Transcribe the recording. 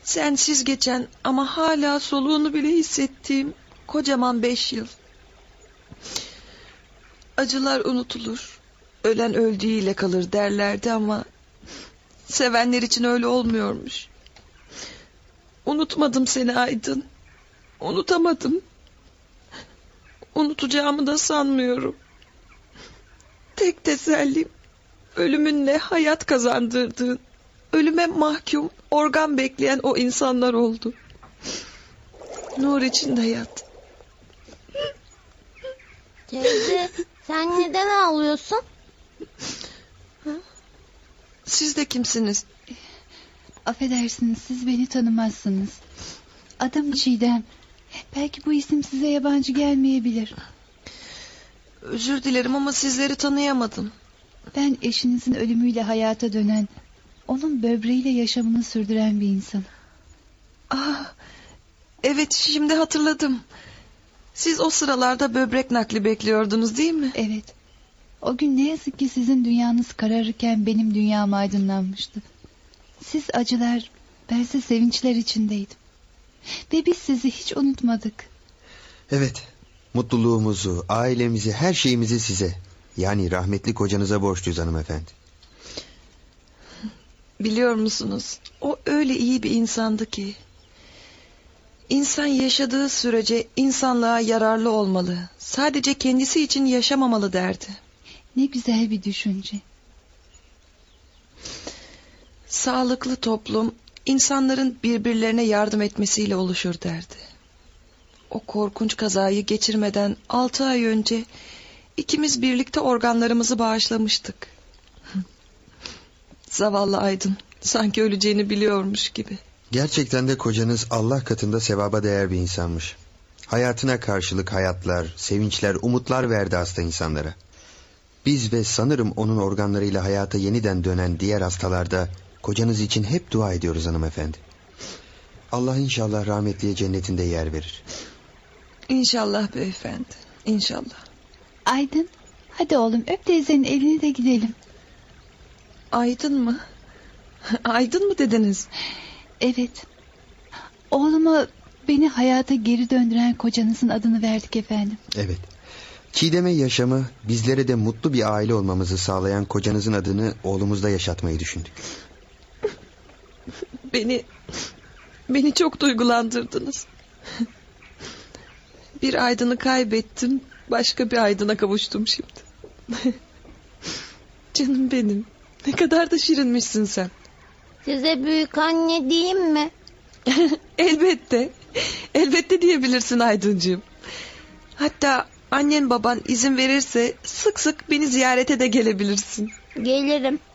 Sensiz geçen ama hala soluğunu bile hissettiğim kocaman 5 yıl. Acılar unutulur, ölen öldüğüyle kalır derlerdi ama sevenler için öyle olmuyormuş. Unutmadım seni Aydın. Unutamadım. Unutacağımı da sanmıyorum. Tek tesellim ölümünle hayat kazandırdığın, ölüme mahkum, organ bekleyen o insanlar oldu. Nur içinde yat. Teyze, sen neden ağlıyorsun? Siz de kimsiniz? Affedersiniz, siz beni tanımazsınız. Adım Çiğdem. Belki bu isim size yabancı gelmeyebilir. Özür dilerim ama sizleri tanıyamadım. Ben eşinizin ölümüyle hayata dönen, onun böbreğiyle yaşamını sürdüren bir insanım. Evet, şimdi hatırladım. Siz o sıralarda böbrek nakli bekliyordunuz değil mi? Evet. O gün ne yazık ki sizin dünyanız kararırken benim dünyam aydınlanmıştı. Siz acılar, bense sevinçler içindeydim. Ve biz sizi hiç unutmadık. Evet, mutluluğumuzu, ailemizi, her şeyimizi size, yani rahmetli kocanıza borçluyuz hanımefendi. Biliyor musunuz? O öyle iyi bir insandı ki. İnsan yaşadığı sürece insanlığa yararlı olmalı. Sadece kendisi için yaşamamalı derdi. Ne güzel bir düşünce. Sağlıklı toplum insanların birbirlerine yardım etmesiyle oluşur derdi. O korkunç kazayı geçirmeden 6 ay önce ikimiz birlikte organlarımızı bağışlamıştık. Zavallı Aydın sanki öleceğini biliyormuş gibi. Gerçekten de kocanız Allah katında sevaba değer bir insanmış. Hayatına karşılık hayatlar, sevinçler, umutlar verdi hasta insanlara. Biz ve sanırım onun organlarıyla hayata yeniden dönen diğer hastalarda kocanız için hep dua ediyoruz hanımefendi. Allah inşallah rahmetliye cennetinde yer verir. İnşallah beyefendi, inşallah. Aydın, hadi oğlum öp teyzenin elini de gidelim. Aydın mı? Aydın mı dediniz? Evet. Oğluma beni hayata geri döndüren kocanızın adını verdik efendim. Evet. Çiğdem'e yaşamı, bizlere de mutlu bir aile olmamızı sağlayan kocanızın adını oğlumuzda yaşatmayı düşündük. Beni çok duygulandırdınız. Bir Aydın'ı kaybettim, başka bir Aydın'a kavuştum şimdi. Canım benim, ne kadar da şirinmişsin sen. Size büyük anne diyeyim mi? Elbette, elbette diyebilirsin Aydıncığım. Hatta annen baban izin verirse sık sık beni ziyarete de gelebilirsin. Gelirim.